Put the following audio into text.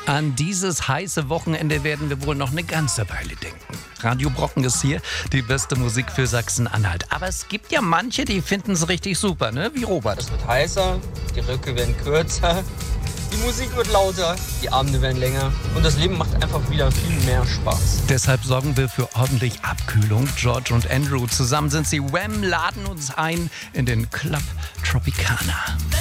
An dieses heiße Wochenende werden wir wohl noch eine ganze Weile denken. Radio Brocken ist hier, die beste Musik für Sachsen-Anhalt. Aber es gibt ja manche, die finden es richtig super, ne? Wie Robert. Es wird heißer, die Röcke werden kürzer, die Musik wird lauter, die Abende werden länger und das Leben macht einfach wieder viel mehr Spaß. Deshalb sorgen wir für ordentlich Abkühlung. George und Andrew zusammen sind sie Wham, laden uns ein in den Club Tropicana.